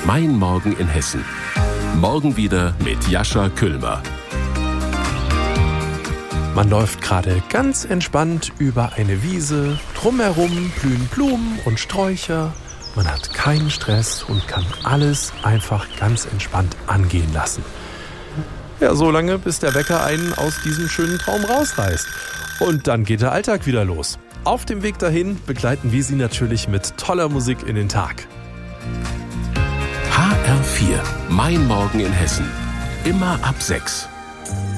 Mein Morgen in Hessen. Morgen wieder mit Jascha Küllmer. Man läuft gerade ganz entspannt über eine Wiese. Drumherum blühen Blumen und Sträucher. Man hat keinen Stress und kann alles einfach ganz entspannt angehen lassen. Ja, so lange, bis der Wecker einen aus diesem schönen Traum rausreißt. Und dann geht der Alltag wieder los. Auf dem Weg dahin begleiten wir Sie natürlich mit toller Musik in den Tag. HR4, Mein Morgen in Hessen. Immer ab 6.